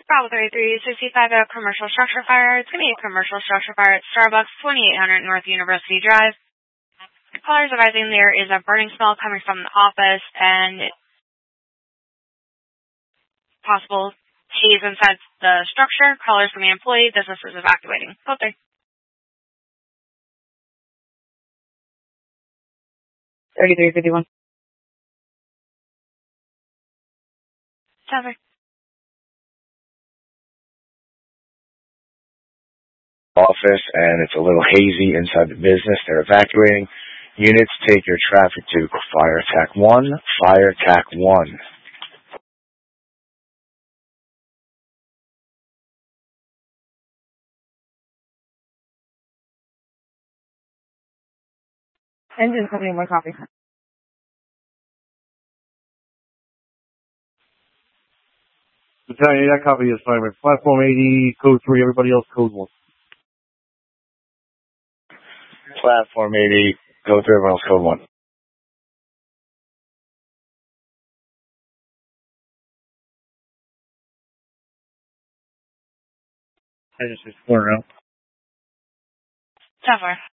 Bravo 3365, a commercial structure fire. It's going to be a commercial structure fire at Starbucks, 2800 North University Drive. Callers advising there is a burning smell coming from the office and possible haze inside the structure. Callers from the employee. Business is evacuating. Code 3. 3351. Cover. Office, and it's a little hazy inside the business. They're evacuating. Units, take your traffic to Fire Attack 1, Fire Attack 1. Engine company, more copy. Battalion, that copy is assignment. Platform 80, code 3, everybody else code 1. Platform 80, code 3, everyone else code 1. I just corner out. Cover.